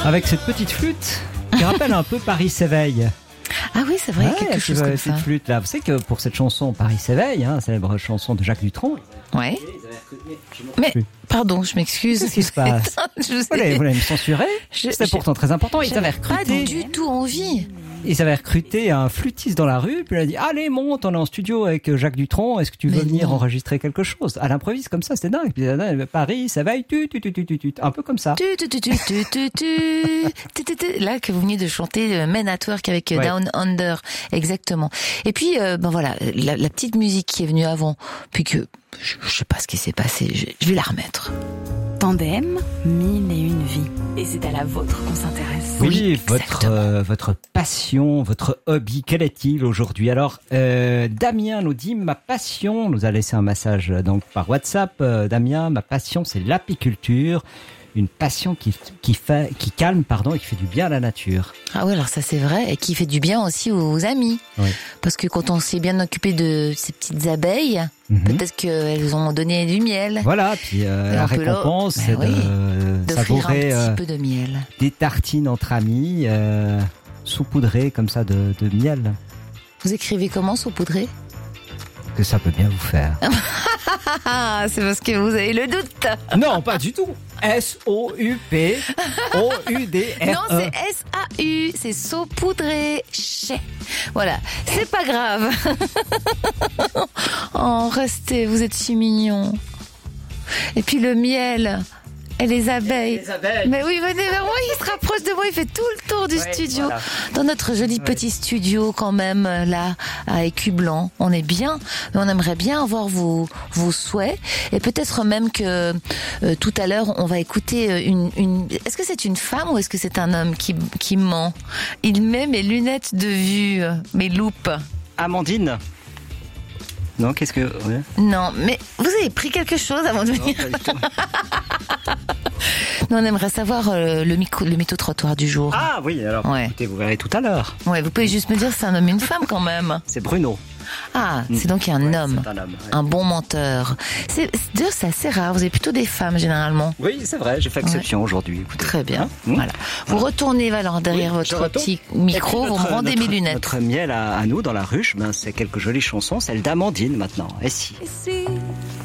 avec cette petite flûte qui rappelle un peu Paris s'éveille. Ah oui, c'est vrai, quelque chose comme ça. Cette flûte là, vous savez que pour cette chanson Paris s'éveille, célèbre chanson de Jacques Dutronc. Ouais. Mais pardon, je m'excuse. Qu'est-ce qui se passe? Vous voulez me censurer? C'était pourtant très important. Ils avaient recruté. Pas du tout envie. Ils avaient recruté un flûtiste dans la rue, puis il a dit allez monte, on est en studio avec Jacques Dutronc, est-ce que tu veux venir enregistrer quelque chose? À l'improviste comme ça, c'était dingue. Puis Paris s'éveille, un peu comme ça. Là que vous venez de chanter Men at Work avec Down Under, exactement. Et puis ben voilà, la petite musique qui est venue avant, puis que je sais pas ce qui s'est passé, je vais la remettre. Tandem, 1001 vies. Et c'est à la vôtre qu'on s'intéresse. Oui, votre passion, votre hobby, quel est-il aujourd'hui? Alors, Damien nous dit, ma passion, nous a laissé un message donc par WhatsApp. Damien, ma passion, c'est l'apiculture. Une passion qui calme, et qui fait du bien à la nature. Ah oui, alors ça c'est vrai, et qui fait du bien aussi aux amis. Oui. Parce que quand on s'est bien occupé de ces petites abeilles, peut-être qu'elles ont donné du miel. Voilà, puis la récompense, c'est de savourer un petit peu de miel. Des tartines entre amis, saupoudrées comme ça de miel. Vous écrivez comment, saupoudré? Que ça peut bien vous faire. C'est parce que vous avez le doute. Non, pas du tout. S-O-U-P-O-U-D-R-E. Non, c'est S-A-U, c'est saupoudré. Voilà, c'est pas grave. Oh, restez, vous êtes si mignons. Et puis le miel. Et les abeilles. Mais oui, venez vers moi, il se rapproche de moi, il fait tout le tour du studio. Voilà. Dans notre joli petit studio quand même, là, à Écu Blanc. On est bien, mais on aimerait bien avoir vos souhaits. Et peut-être même que tout à l'heure, on va écouter une... Est-ce que c'est une femme ou est-ce que c'est un homme qui ment? Il met mes lunettes de vue, mes loupes. Amandine. Non, qu'est-ce que... Ouais. Non, mais vous avez pris quelque chose avant de venir. Non, on aimerait savoir le mytho-trottoir du jour. Ah oui, alors écoutez, vous verrez tout à l'heure. Ouais, vous pouvez juste me dire si c'est un homme et une femme quand même. C'est Bruno. Ah, c'est donc un homme. C'est un homme. Un bon menteur. C'est assez rare, vous avez plutôt des femmes généralement. Oui, c'est vrai, j'ai fait exception aujourd'hui. Écoutez. Très bien, voilà. Vous retournez alors derrière votre petit micro, vous me rendez mes lunettes. Notre miel à nous dans la ruche, c'est quelques jolies chansons, celle d'Amandine maintenant. Et si